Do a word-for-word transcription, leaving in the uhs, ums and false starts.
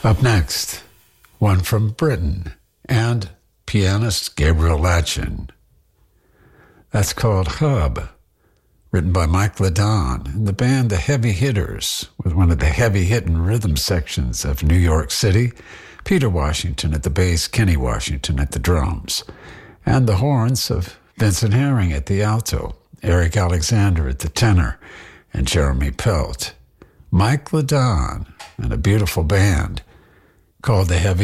Up next, one from Britain and pianist Gabriel Latchin. That's called Hub, written by Mike Ladon and the band The Heavy Hitters, with one of the heavy-hitting rhythm sections of New York City, Peter Washington at the bass, Kenny Washington at the drums, and the horns of Vincent Herring at the alto, Eric Alexander at the tenor, and Jeremy Pelt. Mike Ladon and a beautiful band called The Heavy